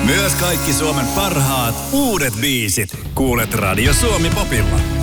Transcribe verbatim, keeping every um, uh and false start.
Myös kaikki Suomen parhaat uudet biisit kuulet Radio Suomi Popilla.